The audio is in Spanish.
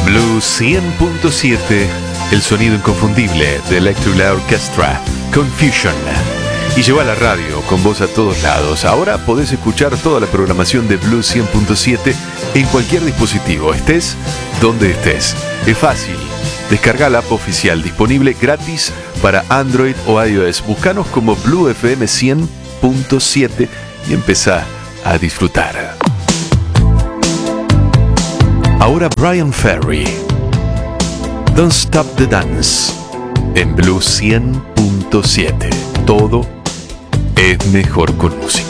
Blue 100.7, el sonido inconfundible de Electric Light Orchestra, Confusion. Y lleva la radio con vos a todos lados. Ahora podés escuchar toda la programación de Blue 100.7 en cualquier dispositivo, estés donde estés. Es fácil. Descarga la app oficial disponible gratis para Android o iOS. Búscanos como Blue FM 100.7 y empezá a disfrutar. Ahora Bryan Ferry, Don't Stop the Dance, en Blue 100.7. Todo es mejor con música.